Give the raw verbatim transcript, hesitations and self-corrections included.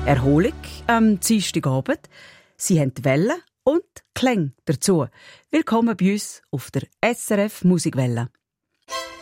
Erholung am Dienstagabend. Sie haben die Welle und die Klänge dazu. Willkommen bei uns auf der S R F Musikwelle.